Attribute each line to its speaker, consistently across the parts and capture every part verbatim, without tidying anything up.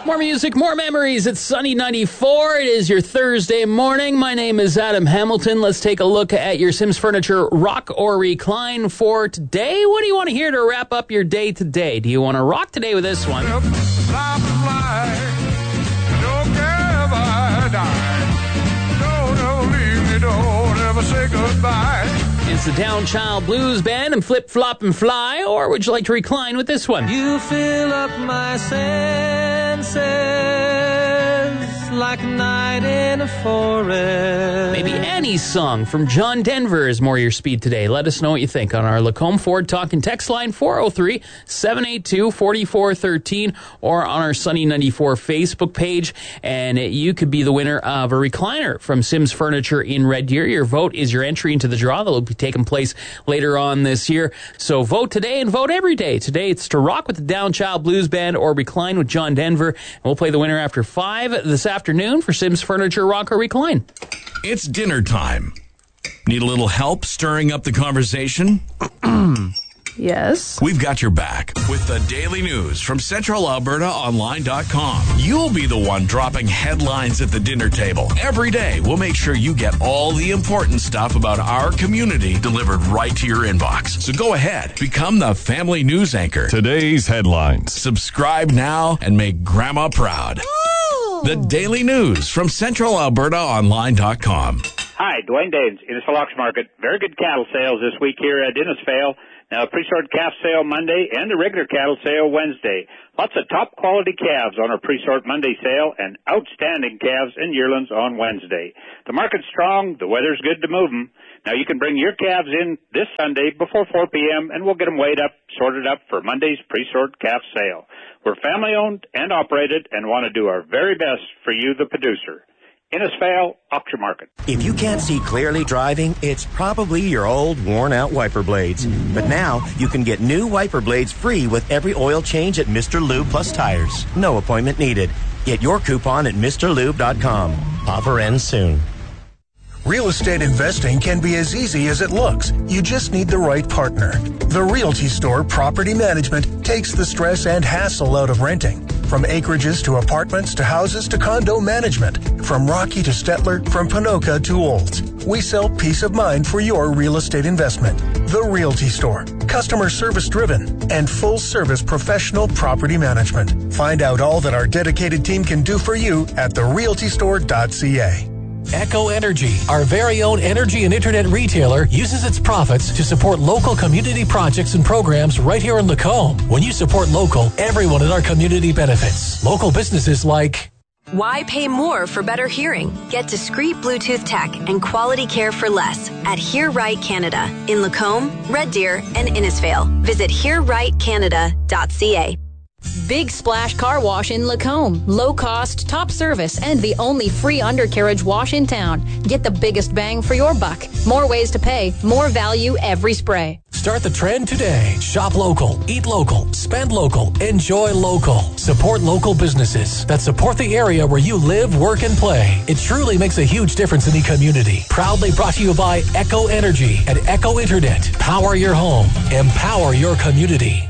Speaker 1: More music, more memories. It's Sunny ninety-four. It is your Thursday morning. My name is Adam Hamilton. Let's take a look at your Sims Furniture rock or recline for today. What do you want to hear to wrap up your day today? Do you want to rock today with this one?
Speaker 2: Fly, fly, don't ever die. Don't ever leave me, don't ever say goodbye.
Speaker 1: It's the Downchild Blues Band and Flip, Flop, and Fly. Or would you like to recline with this one?
Speaker 3: You fill up my senses like a night in a forest.
Speaker 1: Maybe any song from John Denver is more your speed today. Let us know what you think on our Lacombe Ford Talk and Text line four oh three, seven eight two, four four one three or on our Sunny ninety-four Facebook page. And you could be the winner of a recliner from Sims Furniture in Red Deer. Your vote is your entry into the draw that will be taking place later on this year. So vote today and vote every day. Today it's to rock with the Downchild Blues Band or recline with John Denver. And we'll play the winner after five this afternoon for Sims Furniture Rock or Recline.
Speaker 4: It's dinner time. Need a little help stirring up the conversation?
Speaker 5: Yes.
Speaker 4: We've got your back with the daily news from Central Alberta Online dot com. You'll be the one dropping headlines at the dinner table. Every day, we'll make sure you get all the important stuff about our community delivered right to your inbox. So go ahead, become the family news anchor.
Speaker 6: Today's headlines.
Speaker 4: Subscribe now and make Grandma proud. Ooh. The daily news from Central Alberta Online dot com.
Speaker 7: Hi, Dwayne Daines, Innisfail Auction Market. Very good cattle sales this week here at Innisfail. Now, a pre-sorted calf sale Monday and a regular cattle sale Wednesday. Lots of top-quality calves on our pre-sort Monday sale and outstanding calves and yearlings on Wednesday. The market's strong. The weather's good to move them. Now, you can bring your calves in this Sunday before four p.m., and we'll get them weighed up, sorted up for Monday's pre-sort calf sale. We're family-owned and operated and want to do our very best for you, the producer. Innisfail Auction Market.
Speaker 8: If you can't see clearly driving, it's probably your old, worn-out wiper blades. But now, you can get new wiper blades free with every oil change at Mister Lube Plus Tires. No appointment needed. Get your coupon at Mr Lube dot com. Offer ends soon.
Speaker 9: Real estate investing can be as easy as it looks. You just need the right partner. The Realty Store Property Management takes the stress and hassle out of renting. From acreages to apartments to houses to condo management. From Rocky to Stettler, from Panoka to Olds. We sell peace of mind for your real estate investment. The Realty Store. Customer service driven and full service professional property management. Find out all that our dedicated team can do for you at the realty store dot c a.
Speaker 10: Echo Energy, our very own energy and internet retailer, uses its profits to support local community projects and programs right here in Lacombe. When you support local, everyone in our community benefits. Local businesses like...
Speaker 11: Why pay more for better hearing? Get discreet Bluetooth tech and quality care for less at Hear Right Canada in Lacombe, Red Deer, and Innisfail. Visit hear right canada dot c a.
Speaker 12: Big Splash Car Wash in Lacombe. Low cost, top service, and the only free undercarriage wash in town. Get the biggest bang for your buck. More ways to pay, more value every spray.
Speaker 10: Start the trend today. Shop local, eat local, spend local, enjoy local. Support local businesses that support the area where you live, work, and play. It truly makes a huge difference in the community. Proudly brought to you by Echo Energy and Echo Internet. Power your home. Empower your community.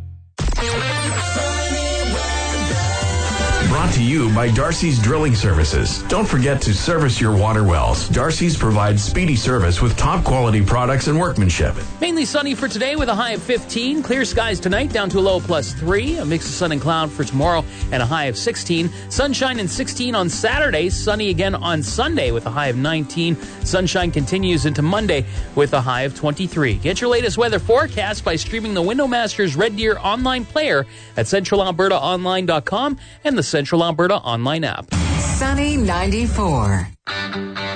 Speaker 4: Brought to you by Darcy's Drilling Services. Don't forget to service your water wells. Darcy's provides speedy service with top quality products and workmanship.
Speaker 1: Mainly sunny for today with a high of fifteen. Clear skies tonight down to a low of plus three. A mix of sun and cloud for tomorrow and a high of sixteen. Sunshine and sixteen on Saturday. Sunny again on Sunday with a high of nineteen. Sunshine continues into Monday with a high of twenty-three. Get your latest weather forecast by streaming the Window Masters Red Deer online player at Central Alberta Online dot com and the Central Alberta Online app.
Speaker 13: Sunny ninety-four.